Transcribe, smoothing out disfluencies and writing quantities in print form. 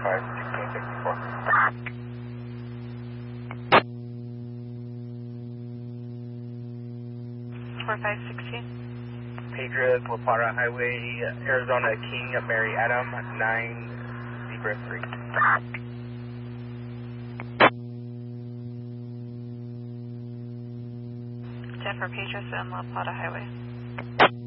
4516. Pedro, La Plata Highway, Arizona King, Mary Adam, 9 Zebra 3. Denver Patriots and La Plata Highway.